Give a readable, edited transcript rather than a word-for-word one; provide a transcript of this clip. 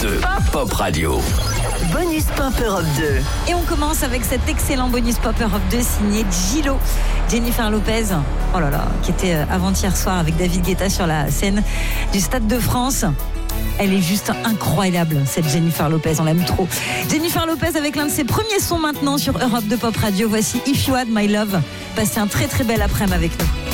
2, Pop Radio. Bonus Pop Europe 2. Et on commence avec cet excellent bonus Pop Europe 2 signé Gillo. Jennifer Lopez, oh là là, qui était avant-hier soir avec David Guetta sur la scène du Stade de France. Elle est juste incroyable, cette Jennifer Lopez, on l'aime trop. Jennifer Lopez avec l'un de ses premiers sons maintenant sur Europe 2 Pop Radio. Voici If You Had My Love. Passez un très très bel après-midi avec nous.